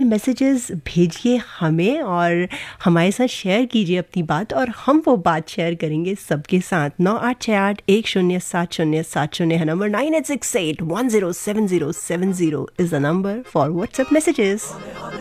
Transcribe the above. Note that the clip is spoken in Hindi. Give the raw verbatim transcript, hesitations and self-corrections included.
मैसेजेस भेजिए हमें और हमारे साथ शेयर कीजिए अपनी बात और हम वो बात शेयर करेंगे सबके साथ। नौ आठ छः आठ एक शून्य सात शून्य सात शून्य है number, nine eight six eight one zero seven zero seven zero is the number for WhatsApp messages.